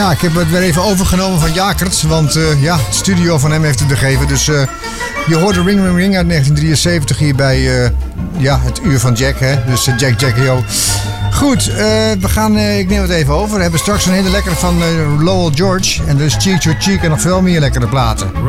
Ja, ik heb het weer even overgenomen van Jakert, want het studio van hem heeft het gegeven. Dus je hoorde Ring Ring Ring uit 1973 hier bij het uur van Jack, hè? Dus Jack. Goed, ik neem het even over. We hebben straks een hele lekkere van Lowell George. En dus Cheek to Cheek en nog veel meer lekkere platen.